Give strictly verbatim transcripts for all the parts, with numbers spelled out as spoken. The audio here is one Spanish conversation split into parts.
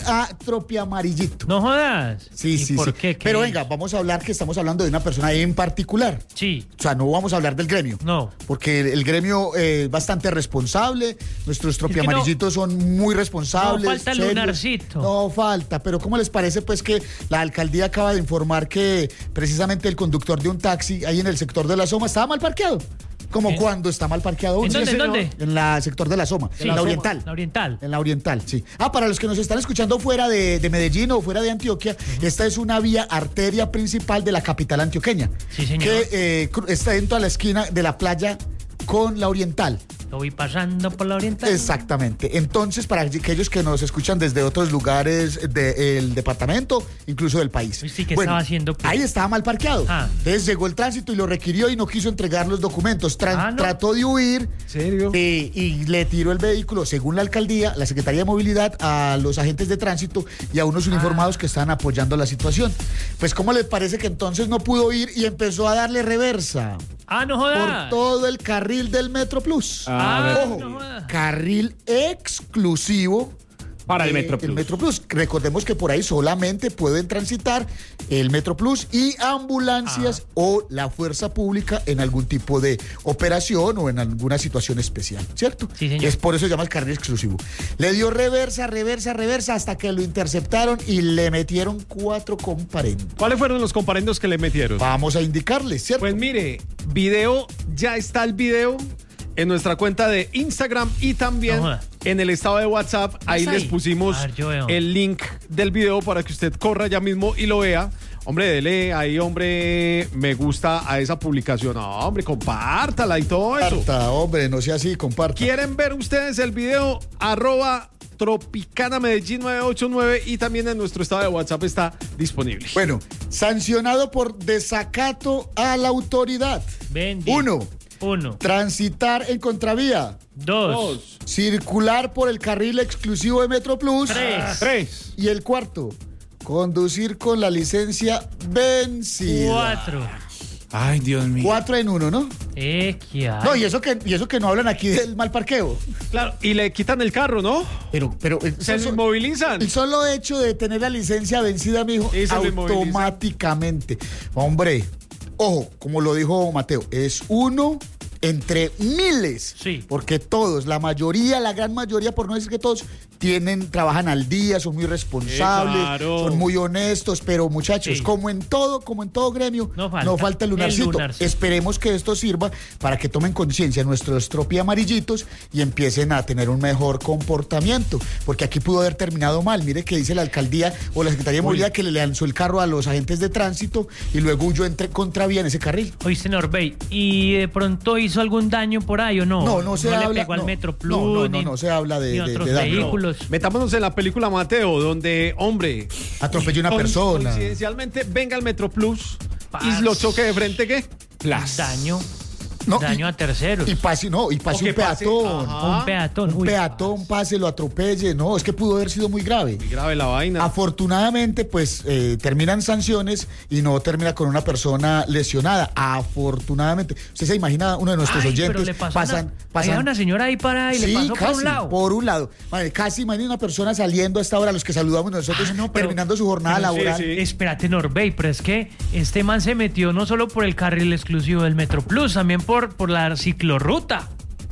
a Tropiamarillito. No jodas. Sí, sí, ¿por sí. qué? ¿Qué Pero es? venga, vamos a hablar que estamos hablando de una persona en particular. Sí. O sea, no vamos a hablar del gremio. No. Porque el, el gremio eh, es bastante responsable. Nuestros tropiamarillitos no, son muy responsables. No falta el serios. lunarcito. No falta. Pero ¿cómo les parece pues que la alcaldía acaba de informar que precisamente el conductor de un taxi ahí en el sector de la Soma estaba mal parqueado? Como ¿Eh? cuando está mal parqueado uno. ¿En dónde, Sí, en señor. dónde? En la sector de la Soma, Sí, en la Soma, oriental. La oriental. En la oriental, sí. Ah, para los que nos están escuchando fuera de, de Medellín o fuera de Antioquia, uh-huh. Esta es una vía arteria principal de la capital antioqueña. Sí, señor. Que eh, está dentro de la esquina de la playa con la oriental. Lo voy pasando por la oriental. Exactamente. Entonces, para aquellos que nos escuchan desde otros lugares del departamento, incluso del país. Sí, ¿qué bueno, estaba haciendo? Ahí estaba mal parqueado. Ah. Entonces llegó el tránsito y lo requirió y no quiso entregar los documentos. Tra- Ah, ¿no? Trató de huir. ¿En serio? Eh, y le tiró el vehículo, según la alcaldía, la Secretaría de Movilidad, a los agentes de tránsito y a unos uniformados ah. que estaban apoyando la situación. Pues, ¿cómo les parece que entonces no pudo ir y empezó a darle reversa? Ah, no jodas. Por todo el carril del Metro Plus. Ah, Ojo, no jodas. Carril exclusivo para el eh, Metro Plus. El Metro Plus. Recordemos que por ahí solamente pueden transitar el Metro Plus y ambulancias ah. o la fuerza pública en algún tipo de operación o en alguna situación especial, ¿cierto? Sí, señor. Es por eso se llama el carril exclusivo. Le dio reversa, reversa, reversa hasta que lo interceptaron y le metieron cuatro comparendos. ¿Cuáles fueron los comparendos que le metieron? Vamos a indicarles, ¿cierto? Pues mire, video, ya está el video en nuestra cuenta de Instagram y también no, en el estado de WhatsApp. Ahí les pusimos ver, el link del video para que usted corra ya mismo y lo vea. Hombre, dele ahí, hombre, me gusta a esa publicación. No, hombre, compártala y todo eso. Comparta, hombre, no sea así, comparta. ¿Quieren ver ustedes el video? Arroba Tropicana Medellín nueve ocho nueve y también en nuestro estado de WhatsApp está disponible. Bueno, sancionado por desacato a la autoridad. Bendito. Uno. Uno. Transitar en contravía. Dos. Dos. Circular por el carril exclusivo de Metro Plus. Tres. Tres. Y el cuarto, conducir con la licencia vencida. Cuatro. Ay, Dios mío. Cuatro en uno, ¿no? Eh, ¿qué hay? No, y eso que, y eso que no hablan aquí del mal parqueo. Claro, y le quitan el carro, ¿no? Pero, pero se lo inmovilizan. El solo hecho de tener la licencia vencida, mijo, automáticamente. Hombre, ojo, como lo dijo Mateo, es uno entre miles. Sí. Porque todos, la mayoría, la gran mayoría, por no decir que todos, tienen, trabajan al día, son muy responsables, sí, claro. son muy honestos, pero muchachos, Sí. como en todo, como en todo gremio, no falta, no falta el lunarcito. el lunarcito. Esperemos que esto sirva para que tomen conciencia nuestros tropiamarillitos y empiecen a tener un mejor comportamiento, porque aquí pudo haber terminado mal. Mire que dice la alcaldía o la Secretaría de Movilidad que le lanzó el carro a los agentes de tránsito y luego huyó entre contravía en ese carril. Oíste, Norbey, ¿y de pronto hizo algún daño por ahí o no? No, no se ¿No habla. le pegó no, al Metro Plus? No, no, no, ni, no se habla de, ni de, otros de daño. vehículos. Metámonos en la película Mateo, donde, hombre, atropelló una con, persona. Coincidencialmente, venga el Metro Plus Paz. y lo choque de frente, ¿qué? Plas. Daño. No, daño y, a terceros. Y pase, no, y pase O un que pase, peatón. ajá. Un peatón. Un Uy, peatón, pase, lo atropelle. No, es que pudo haber sido muy grave. Muy grave la vaina. Afortunadamente, pues eh, terminan sanciones y no termina con una persona lesionada. Afortunadamente. Usted se imagina, uno de nuestros Ay, oyentes pero le pasó pasan, una, pasan. había una señora ahí parada y sí, le pasó casi, por un lado. Por un lado. Vale, casi imagina una persona saliendo a esta hora, los que saludamos nosotros, Ah, no, pero- terminando su jornada pero laboral. sí, sí. Espérate, Norbey, pero es que este man se metió no solo por el carril exclusivo del Metro Plus, también por, por la ciclorruta.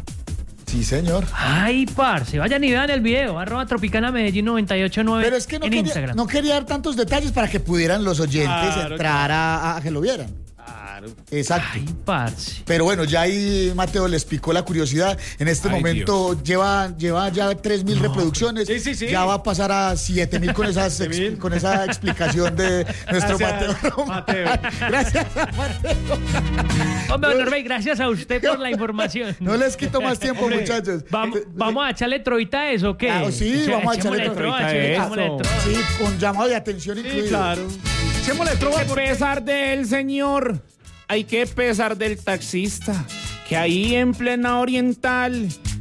Sí, señor. Ay, parce, vayan y vean el video, arroba Tropicana Medellín noventa y ocho nueve Pero es que no en quería, Instagram. no quería dar tantos detalles para que pudieran los oyentes Claro, entrar a, a que lo vieran. Claro. Exacto. Ay, parce. Pero bueno, ya ahí Mateo les picó la curiosidad. En este Ay, momento lleva, lleva ya tres mil reproducciones. Sí, sí, sí. Ya va a pasar a siete mil con, esas ex- mil. con esa explicación de nuestro Gracias, Mateo Román. Mateo. Gracias a Mateo. Hombre, Norbey, gracias a usted por la información. No les quito más tiempo, Hombre, muchachos. Vamos, ¿Vamos a echarle troita a eso o qué? Ah, sí, vamos a echarle Echémosle troita trova, a echémosle eso. trova. Sí, con llamado de atención Sí, incluido. claro. Echémosle trova A por pesar del señor, hay que pesar del taxista, que ahí en plena oriental